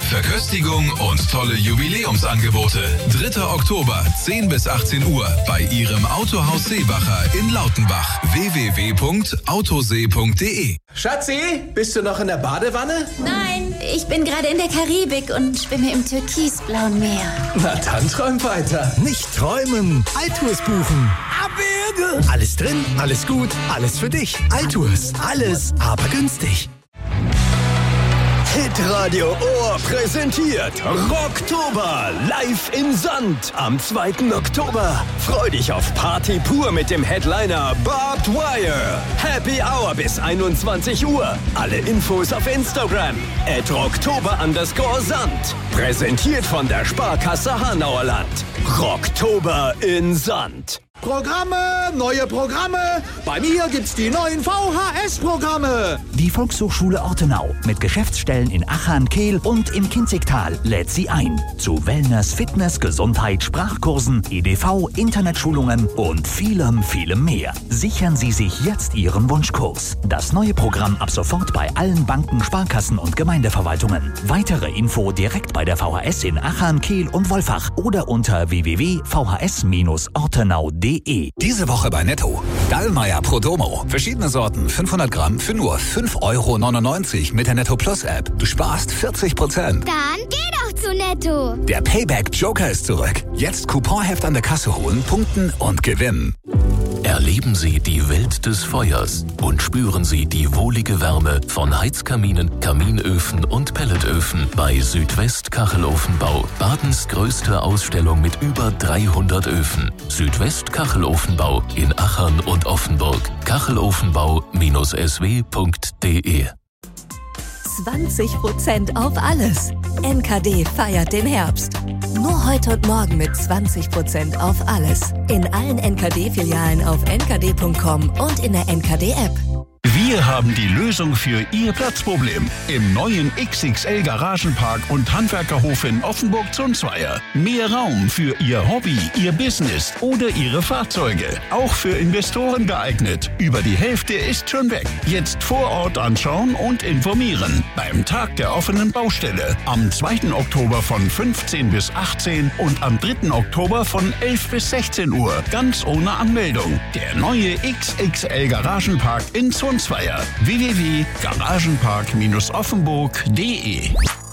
Verköstigung und tolle Jubiläumsangebote. 3. Oktober, 10 bis 18 Uhr bei Ihrem Autohaus Seebacher in Lautenbach. www.autosee.de. Schatzi, bist du noch in der Badewanne? Nein, ich bin gerade in der Karibik und schwimme im türkisblauen Meer. Na dann träum weiter. Nicht träumen, Altours buchen. Abwürge. Alles drin, alles gut, alles für dich. Altours, alles, aber günstig. Hitradio Ohr präsentiert Rocktober live im Sand am 2. Oktober. Freu dich auf Party pur mit dem Headliner Barbed Wire. Happy Hour bis 21 Uhr. Alle Infos auf Instagram @Rocktober_Sand. Präsentiert von der Sparkasse Hanauerland. Rocktober in Sand. Programme, neue Programme. Bei mir gibt's die neuen VHS-Programme. Die Volkshochschule Ortenau mit Geschäftsstellen in Achern, Kehl und im Kinzigtal lädt Sie ein zu Wellness, Fitness, Gesundheit, Sprachkursen, EDV, Internetschulungen und vielem, vielem mehr. Sichern Sie sich jetzt Ihren Wunschkurs. Das neue Programm ab sofort bei allen Banken, Sparkassen und Gemeindeverwaltungen. Weitere Info direkt bei der VHS in Achern, Kehl und Wolfach oder unter www.vhs-ortenau.de. Diese Woche bei Netto. Dallmayr Prodomo. Verschiedene Sorten, 500 Gramm für nur 5,99 € mit der Netto Plus App. Du sparst 40%. Dann geh doch zu Netto. Der Payback Joker ist zurück. Jetzt Couponheft an der Kasse holen, punkten und gewinnen. Erleben Sie die Welt des Feuers und spüren Sie die wohlige Wärme von Heizkaminen, Kaminöfen und Pelletöfen bei Südwest Kachelofenbau. Badens größte Ausstellung mit über 300 Öfen. Südwest Kachelofenbau in Achern und Offenburg. Kachelofenbau-sw.de. 20% auf alles. NKD feiert den Herbst. Nur heute und morgen mit 20% auf alles. In allen NKD-Filialen auf nkd.com und in der NKD-App. Wir haben die Lösung für Ihr Platzproblem. Im neuen XXL Garagenpark und Handwerkerhof in Offenburg-Zunzweier. Mehr Raum für Ihr Hobby, Ihr Business oder Ihre Fahrzeuge. Auch für Investoren geeignet. Über die Hälfte ist schon weg. Jetzt vor Ort anschauen und informieren. Beim Tag der offenen Baustelle. Am 2. Oktober von 15 bis 18 und am 3. Oktober von 11 bis 16 Uhr. Ganz ohne Anmeldung. Der neue XXL Garagenpark in Zunzweier. www.garagenpark-offenburg.de